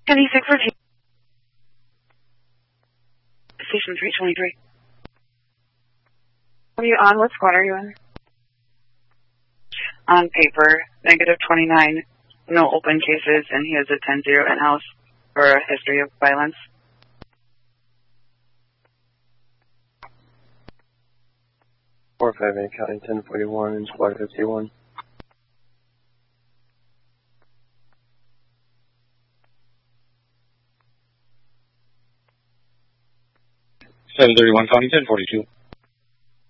Penny 614. Station 323. Are you on? What squad are you in? On paper, -29, no open cases, and he has a 10-0 in-house for a history of violence. Four 5-8, counting 1041 and squad 51. 731, counting 1042.